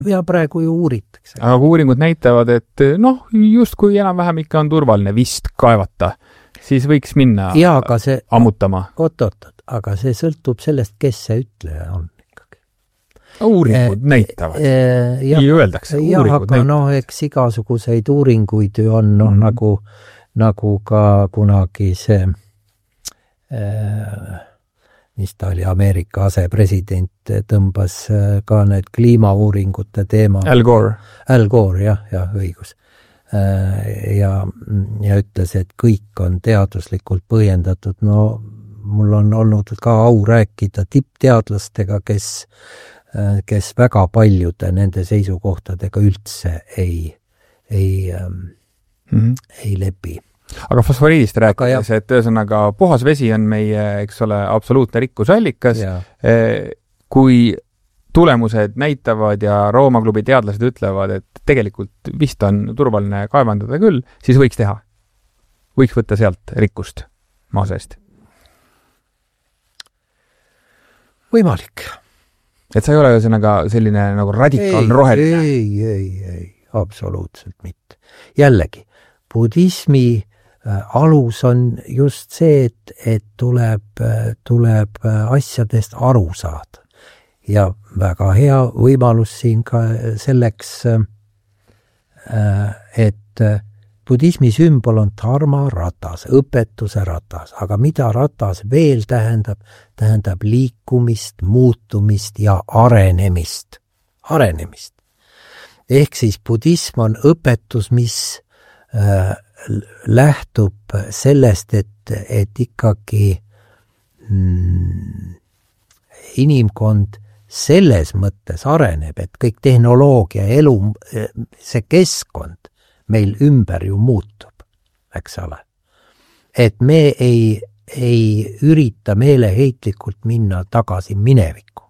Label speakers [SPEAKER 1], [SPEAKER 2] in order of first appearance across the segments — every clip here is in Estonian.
[SPEAKER 1] Ja praegu ju uuritakse.
[SPEAKER 2] Aga kui uuringud näitavad, et justkui enam-vähem ikka on turvaline vist kaevata, siis võiks minna ammutama.
[SPEAKER 1] Oot, aga see sõltub sellest, kes see ütleja on ikkagi.
[SPEAKER 2] Uuringud näitavad. Öeldakse, uuringud näitavad.
[SPEAKER 1] Eks igasuguseid uuringuid ju on, nagu ka kunagi see mis ta oli, Ameerika asepresident tõmbas ka need kliimauuringute teema.
[SPEAKER 2] Al Gore,
[SPEAKER 1] jah, õigus. Ja ütles, et kõik on teaduslikult põhjendatud. Mul on olnud ka au rääkida tippteadlastega, kes väga paljude nende seisukohtadega üldse ei lepi.
[SPEAKER 2] Aga fosforiidist rääkides, et ühesõnaga puhas vesi on meie, eks ole, absoluutne rikkusallikas. Kui tulemused näitavad ja Rooma klubi teadlased ütlevad, et tegelikult vist on turvaline kaevandada küll, siis võiks teha. Võiks võtta sealt rikkust maa seest.
[SPEAKER 1] Võimalik.
[SPEAKER 2] Et sa ei ole ühesõnaga selline nagu radikaalne roheline?
[SPEAKER 1] Ei, absoluutselt mitte. Jällegi, budismi alus on just see, et tuleb asjadest aru saada. Ja väga hea võimalus siin ka selleks, et budismi sümbol on dharma ratas, õpetuse ratas, aga mida ratas veel tähendab? Tähendab liikumist, muutumist ja arenemist. Ehk siis budism on õpetus, mis lähtub sellest, et ikkagi inimkond selles mõttes areneb, et kõik tehnoloogia, elu, see keskkond meil ümber ju muutub, eks ole. Et me ei ürita meeleheitlikult minna tagasi minevikku.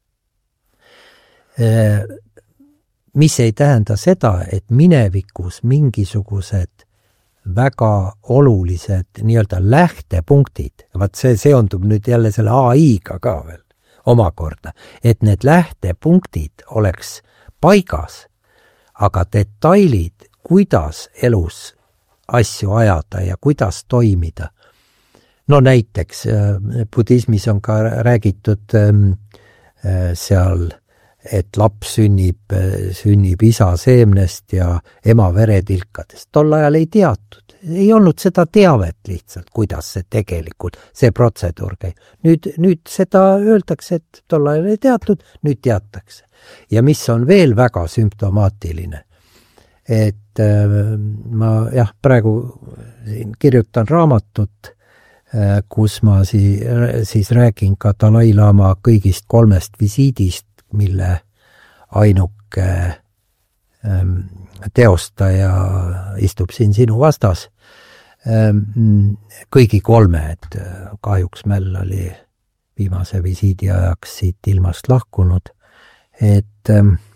[SPEAKER 1] Mis ei tähenda seda, et minevikus mingisugused väga olulised nii-öelda lähtepunktid, vaat see seondub nüüd jälle selle AI-ga ka veel omakorda, et need lähtepunktid oleks paigas, aga detailid, kuidas elus asju ajada ja kuidas toimida. Näiteks budismis on ka räägitud seal, et laps sünnib isa seemnest ja ema veretilkadest. Tol ajal ei teatud. Ei olnud seda teavet lihtsalt, kuidas see tegelikult, see protseduur käib. Nüüd seda öeldakse, et tol ajal ei teatud, nüüd teatakse. Ja mis on veel väga sümptomaatiline, et ma praegu kirjutan raamatut, kus ma siis räägin ka Dalai Lama kõigist 3 visiidist, mille ainuke teostaja istub siin sinu vastas. Kõigi 3, et kahjuks Mäll oli viimase visiidi ajaks siit ilmast lahkunud, et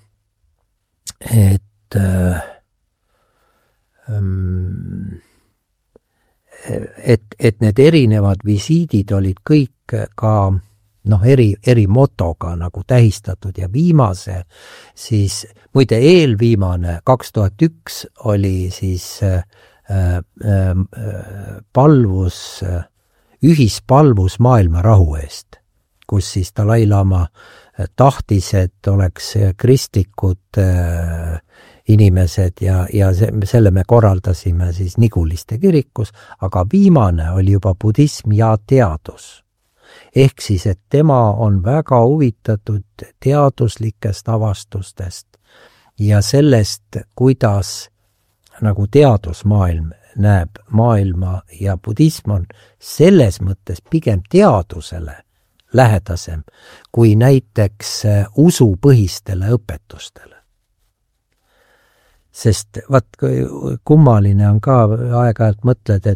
[SPEAKER 1] need erinevad visiidid olid kõik ka eri motoga nagu tähistatud ja viimase siis, muide eelviimane 2001 oli siis ühispalvus maailma rahu eest, kus siis Dalai Lama tahtis, et oleks kristlikud inimesed ja selle me korraldasime siis Niguliste kirikus, aga viimane oli juba budism ja teadus. Ehk siis, et tema on väga huvitatud teaduslikest avastustest ja sellest, kuidas nagu teadusmaailm näeb maailma ja budism on selles mõttes pigem teadusele lähedasem kui näiteks usupõhistele õpetustele. Sest kummaline on ka aeg-ajalt mõtled,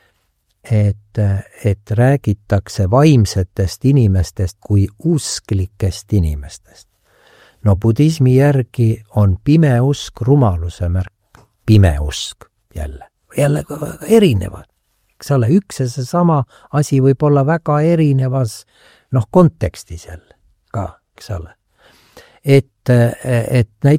[SPEAKER 1] et räägitakse vaimsetest inimestest kui usklikest inimestest. Budismi järgi on pimeusk rumaluse märk. Pimeusk jälle erinevad. Eks ole, üks ja seesama asi võib olla väga erinevas kontekstis jälle ka, eks ole. et näiteks